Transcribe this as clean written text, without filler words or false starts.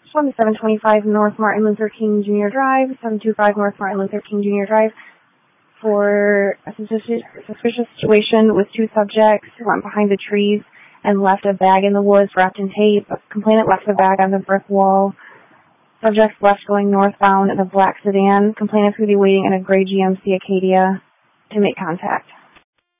From 725 North Martin Luther King Jr. Drive, 725 North Martin Luther King Jr. Drive, for a suspicious situation with two subjects who went behind the trees and left a bag in the woods wrapped in tape. Complainant left the bag on the brick wall. Subjects left going northbound in a black sedan. Complainants will be waiting in a gray GMC Acadia to make contact.